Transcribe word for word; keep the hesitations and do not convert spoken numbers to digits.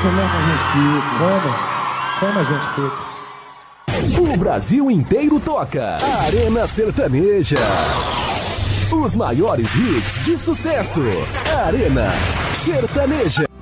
Como é que a gente fica? Como? Como a gente fica? O Brasil inteiro toca. Arena Sertaneja. Os maiores hits de sucesso. Arena Sertaneja.